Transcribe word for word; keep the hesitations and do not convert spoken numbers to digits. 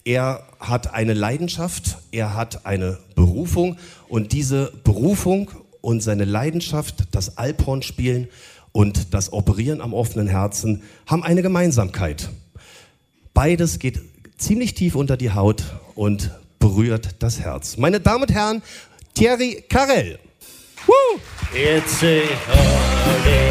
Er hat eine Leidenschaft, er hat eine Berufung und diese Berufung und seine Leidenschaft, das Alphornspielen und das Operieren am offenen Herzen, haben eine Gemeinsamkeit. Beides geht ziemlich tief unter die Haut und berührt das Herz. Meine Damen und Herren, Thierry Carrel. Woo! It's a holiday.